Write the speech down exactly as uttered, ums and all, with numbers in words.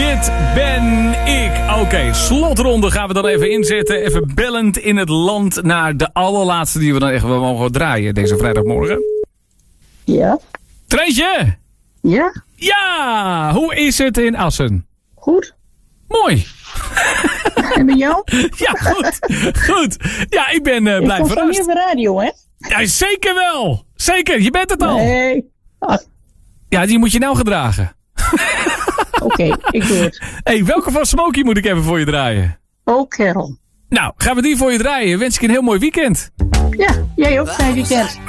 dit ben ik. Oké, okay, slotronde gaan we dan even inzetten. Even bellend in het land naar de allerlaatste die we dan echt wel mogen draaien deze vrijdagmorgen. Ja. Treintje! Ja? Ja! Hoe is het in Assen? Goed. Mooi. En bij jou? Ja, goed. Goed. Ja, ik ben uh, blij ik verrast. Ik kom van de radio, hè? Ja, zeker wel. Zeker, je bent het al. Nee. Ach. Ja, die moet je nou gedragen. Oké, okay, ik doe het. Hey, welke van Smokey moet ik even voor je draaien? Oh, Carol. Nou, gaan we die voor je draaien. Wens ik je een heel mooi weekend. Ja, jij ook. Fijn weekend.